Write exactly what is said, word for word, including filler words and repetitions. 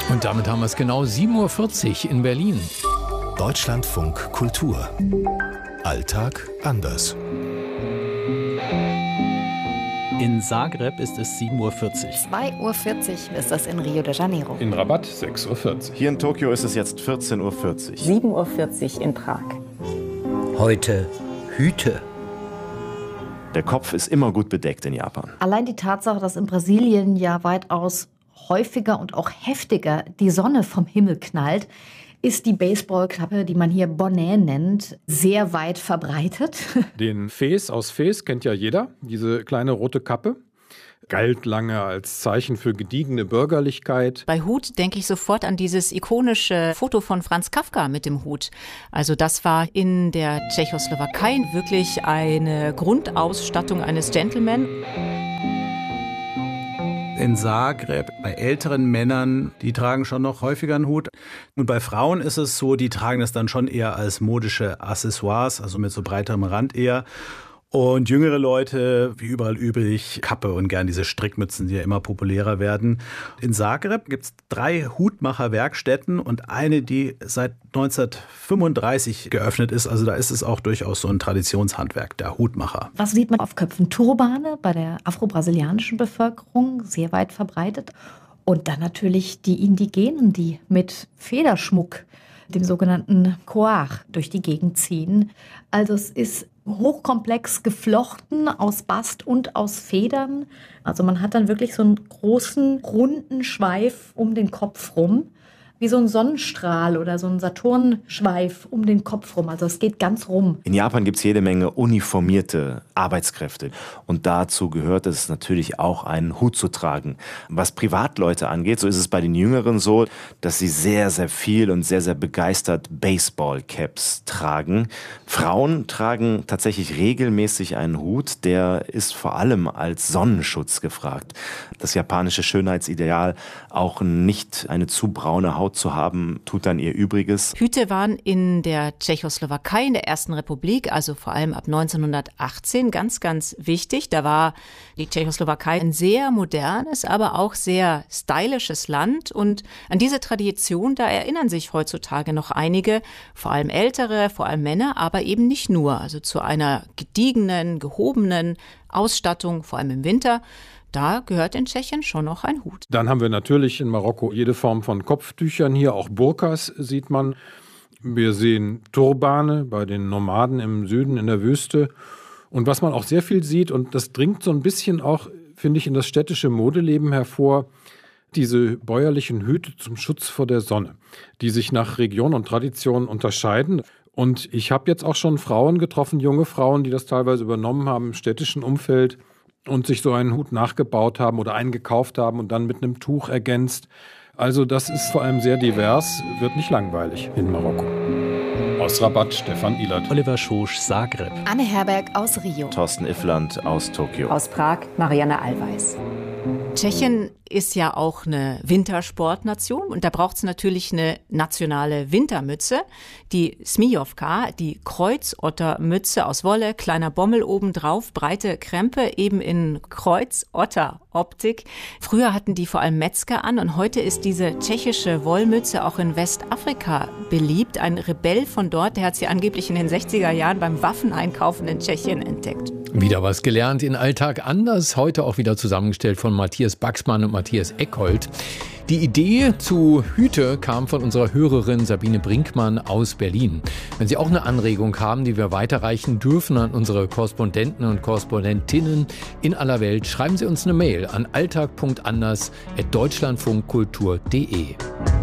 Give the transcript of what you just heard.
Und damit haben wir es genau sieben Uhr vierzig in Berlin. Deutschlandfunk Kultur. Alltag anders. In Zagreb ist es sieben Uhr vierzig. zwei Uhr vierzig ist das in Rio de Janeiro. In Rabat sechs Uhr vierzig. Hier in Tokio ist es jetzt vierzehn Uhr vierzig. sieben Uhr vierzig in Prag. Heute Hüte. Der Kopf ist immer gut bedeckt in Japan. Allein die Tatsache, dass in Brasilien ja weitaus häufiger und auch heftiger die Sonne vom Himmel knallt, ist die Baseballkappe, die man hier Bonnet nennt, sehr weit verbreitet. Den Fes aus Fes kennt ja jeder, diese kleine rote Kappe. Galt lange als Zeichen für gediegene Bürgerlichkeit. Bei Hut denke ich sofort an dieses ikonische Foto von Franz Kafka mit dem Hut. Also das war in der Tschechoslowakei wirklich eine Grundausstattung eines Gentleman. In Zagreb, bei älteren Männern, die tragen schon noch häufiger einen Hut. Und bei Frauen ist es so, die tragen es dann schon eher als modische Accessoires, also mit so breiterem Rand eher. Und jüngere Leute, wie überall üblich, Kappe und gern diese Strickmützen, die ja immer populärer werden. In Zagreb gibt es drei Hutmacherwerkstätten und eine, die seit neunzehnhundertfünfunddreißig geöffnet ist. Also da ist es auch durchaus so ein Traditionshandwerk, der Hutmacher. Was sieht man auf Köpfen? Turbane bei der afro-brasilianischen Bevölkerung, sehr weit verbreitet. Und dann natürlich die Indigenen, die mit Federschmuck, dem sogenannten Coar, durch die Gegend ziehen. Also es ist hochkomplex geflochten aus Bast und aus Federn. Also man hat dann wirklich so einen großen, runden Schweif um den Kopf rum, wie so ein Sonnenstrahl oder so ein Saturnschweif um den Kopf rum. Also es geht ganz rum. In Japan gibt es jede Menge uniformierte Arbeitskräfte. Und dazu gehört es natürlich auch, einen Hut zu tragen. Was Privatleute angeht, so ist es bei den Jüngeren so, dass sie sehr, sehr viel und sehr, sehr begeistert Baseball-Caps tragen. Frauen tragen tatsächlich regelmäßig einen Hut. Der ist vor allem als Sonnenschutz gefragt. Das japanische Schönheitsideal, auch nicht eine zu braune Haut zu haben, tut dann ihr Übriges. Hüte waren in der Tschechoslowakei, in der Ersten Republik, also vor allem ab neunzehnhundertachtzehn, ganz, ganz wichtig. Da war die Tschechoslowakei ein sehr modernes, aber auch sehr stylisches Land. Und an diese Tradition, da erinnern sich heutzutage noch einige, vor allem Ältere, vor allem Männer, aber eben nicht nur. Also zu einer gediegenen, gehobenen Ausstattung, vor allem im Winter. Da gehört in Tschechien schon noch ein Hut. Dann haben wir natürlich in Marokko jede Form von Kopftüchern hier, auch Burkas sieht man. Wir sehen Turbane bei den Nomaden im Süden in der Wüste. Und was man auch sehr viel sieht, und das dringt so ein bisschen auch, finde ich, in das städtische Modeleben hervor, diese bäuerlichen Hüte zum Schutz vor der Sonne, die sich nach Region und Tradition unterscheiden. Und ich habe jetzt auch schon Frauen getroffen, junge Frauen, die das teilweise übernommen haben im städtischen Umfeld und sich so einen Hut nachgebaut haben oder einen gekauft haben und dann mit einem Tuch ergänzt. Also das ist vor allem sehr divers, wird nicht langweilig in Marokko. Aus Rabat, Stefan Ilert. Oliver Schosch, Zagreb. Anne Herberg aus Rio. Thorsten Iffland aus Tokio. Aus Prag, Marianne Allweis. Tschechien ist ja auch eine Wintersportnation und da braucht es natürlich eine nationale Wintermütze. Die Smijovka, die Kreuzottermütze aus Wolle, kleiner Bommel obendrauf, breite Krempe, eben in Kreuzotteroptik. Früher hatten die vor allem Metzger an und heute ist diese tschechische Wollmütze auch in Westafrika beliebt. Ein Rebell von dort, der hat sie angeblich in den sechziger Jahren beim Waffeneinkaufen in Tschechien entdeckt. Wieder was gelernt in Alltag anders. Heute auch wieder zusammengestellt von Matthias Baxmann und Matthias Eckhold. Die Idee zu Hüte kam von unserer Hörerin Sabine Brinkmann aus Berlin. Wenn Sie auch eine Anregung haben, die wir weiterreichen dürfen an unsere Korrespondenten und Korrespondentinnen in aller Welt, schreiben Sie uns eine Mail an alltag punkt anders at deutschlandfunkkultur punkt de.